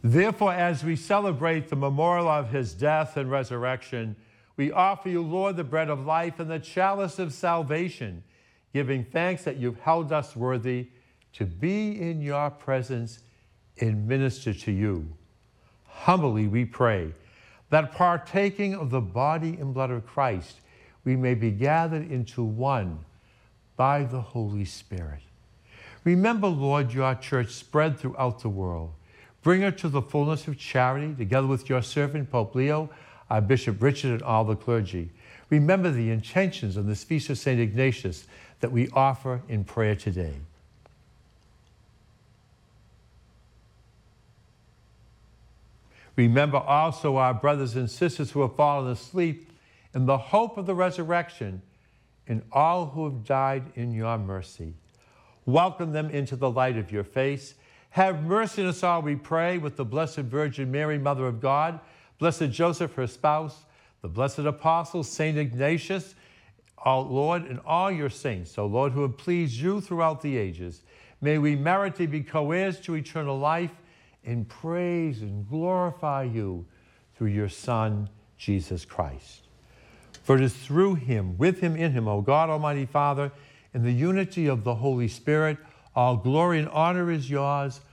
Therefore, as we celebrate the memorial of his death and resurrection, we offer you, Lord, the bread of life and the chalice of salvation, giving thanks that you've held us worthy to be in your presence and minister to you. Humbly we pray that partaking of the body and blood of Christ, we may be gathered into one by the Holy Spirit. Remember, Lord, your church spread throughout the world. Bring her to the fullness of charity, together with your servant, Pope Leo, our Bishop Richard, and all the clergy. Remember the intentions of this feast of St. Ignatius that we offer in prayer today. Remember also our brothers and sisters who have fallen asleep in the hope of the resurrection, and all who have died in your mercy. Welcome them into the light of your face. Have mercy on us all, we pray, with the Blessed Virgin Mary, Mother of God, Blessed Joseph, her spouse, the blessed apostles, St. Ignatius, our Lord, and all your saints, O Lord, who have pleased you throughout the ages. May we merit to be co-heirs to eternal life and praise and glorify you through your Son, Jesus Christ. For it is through him, with him, in him, O God, Almighty Father, in the unity of the Holy Spirit, all glory and honor is yours